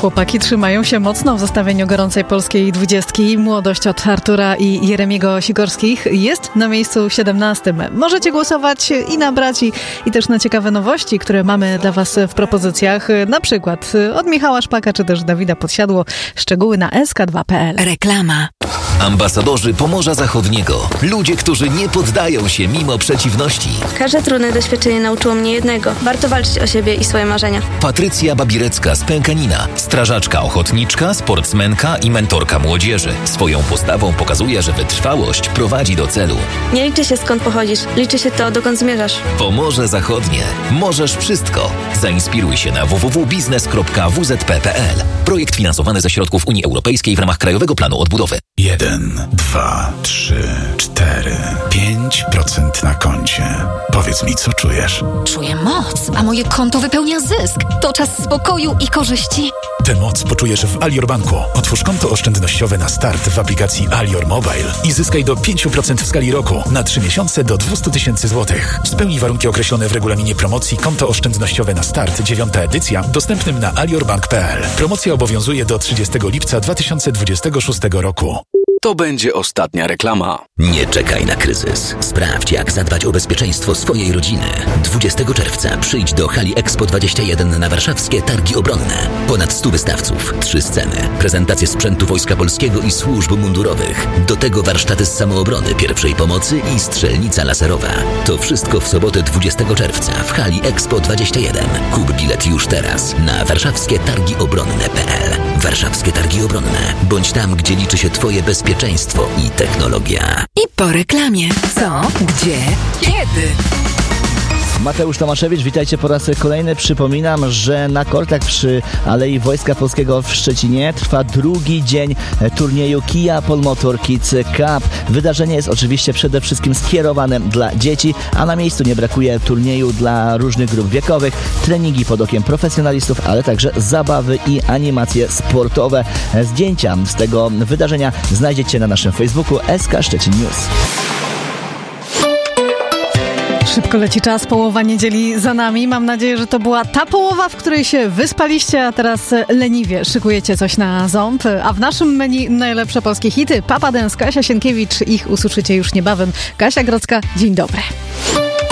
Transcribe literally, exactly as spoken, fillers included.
chłopaki trzymają się mocno w zestawieniu gorącej polskiej dwudziestki. Młodość od Artura i Jeremiego Sigorskich jest na miejscu siedemnastym. Możecie głosować i na braci, i też na ciekawe nowości, które mamy dla Was w propozycjach. Na przykład od Michała Szpaka, czy też Dawida Podsiadło. Szczegóły na S K dwa kropka P L. Reklama. Ambasadorzy Pomorza Zachodniego. Ludzie, którzy nie poddają się mimo przeciwności. Każde trudne doświadczenie nauczyło mnie jednego. Warto walczyć o siebie i swoje marzenia. Patrycja Babirecka z Pękanina. Strażaczka ochotniczka, sportsmenka i mentorka młodzieży. Swoją postawą pokazuje, że wytrwałość prowadzi do celu. Nie liczy się skąd pochodzisz. Liczy się to, dokąd zmierzasz. Pomorze Zachodnie. Możesz wszystko. Zainspiruj się na w w w kropka biznes kropka w z p kropka p l. Projekt finansowany ze środków Unii Europejskiej w ramach Krajowego Planu Odbudowy. Jeden, dwa, trzy, cztery, pięć procent na koncie. Powiedz mi, co czujesz? Czuję moc, a moje konto wypełnia zysk. To czas spokoju i korzyści. Tę moc poczujesz w Alior Banku. Otwórz konto oszczędnościowe na start w aplikacji Alior Mobile i zyskaj do pięć procent w skali roku na trzy miesiące do dwieście tysięcy złotych. Spełnij warunki określone w regulaminie promocji Konto oszczędnościowe na start, dziewiąta edycja, dostępnym na aliorbank kropka p l. Promocja obowiązuje do trzydziestego lipca dwa tysiące dwudziestego szóstego roku. To będzie ostatnia reklama. Nie czekaj na kryzys. Sprawdź, jak zadbać o bezpieczeństwo swojej rodziny. dwudziestego czerwca przyjdź do hali Expo dwadzieścia jeden na warszawskie Targi Obronne. Ponad stu wystawców, trzy sceny, prezentacje sprzętu Wojska Polskiego i służb mundurowych. Do tego warsztaty z samoobrony, pierwszej pomocy i strzelnica laserowa. To wszystko w sobotę dwudziestego czerwca w hali Expo dwadzieścia jeden. Kup bilet już teraz na warszawskie targi obronne kropka p l. Warszawskie Targi Obronne. Bądź tam, gdzie liczy się Twoje bezpieczeństwo i technologia. I po reklamie. Co? Gdzie? Kiedy? Mateusz Tomaszewicz, witajcie po raz kolejny. Przypominam, że na kortach przy Alei Wojska Polskiego w Szczecinie trwa drugi dzień turnieju Kia Polmotor Kids Cup. Wydarzenie jest oczywiście przede wszystkim skierowane dla dzieci, a na miejscu nie brakuje turnieju dla różnych grup wiekowych, treningi pod okiem profesjonalistów, ale także zabawy i animacje sportowe. Zdjęcia z tego wydarzenia znajdziecie na naszym Facebooku S K Szczecin News. Szybko leci czas, połowa niedzieli za nami. Mam nadzieję, że to była ta połowa, w której się wyspaliście, a teraz leniwie szykujecie coś na ząb. A w naszym menu najlepsze polskie hity. Papa Dance, Kasia Sienkiewicz. Ich usłyszycie już niebawem. Kasia Grodzka, dzień dobry.